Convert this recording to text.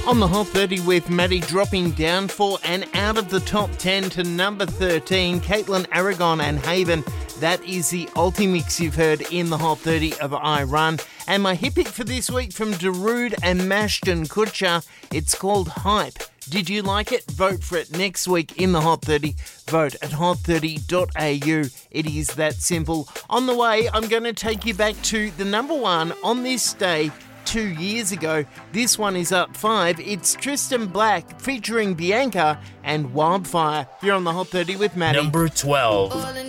On the Hot 30 with Maddie dropping down 4 and out of the top 10 to number 13, Caitlin Aragon and Haven. That is the Ultimix you've heard in the Hot 30 of I Run. And my hit pick for this week from Darude and Mashton Kutcher, it's called Hype. Did you like it? Vote for it next week in the Hot 30. Vote at hot30.au. It is that simple. On the way, I'm going to take you back to the number one on this day 2 years ago. This one is up 5. It's Tristan Black featuring Bianca and Wildfire. You're on the Hot 30 with Maddie. Number 12.